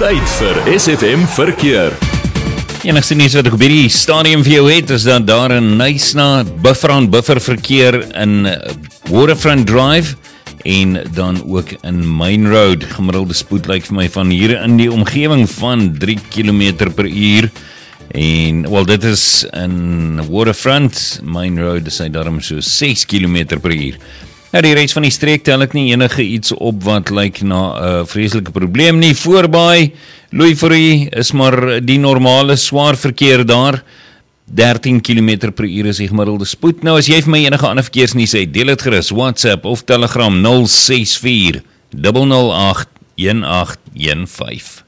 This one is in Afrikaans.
Tyd vir SFM Verkeer. Enigste nuus wat ek op hierdie stadium vir jou het, is dat daar in Knysna buffer verkeer in Waterfront Drive en dan ook in Main Road. Gemiddelde spoed lyk vir my van hier in die omgewing van 3 km per uur. En, wel, dit is in Waterfront, Main Road is hy daarom so 6 km per uur. Nou, die reis van die streek tel ek nie enige iets op wat lyk na 'n vreeslike probleem nie. Voorbaai, Louis is maar die normale swaar verkeer daar. 13 km per uur is die gemiddelde spoed. Nou, as jy vir my enige ander verkeersnuus het, deel dit gerus, WhatsApp of Telegram 064 008 1815.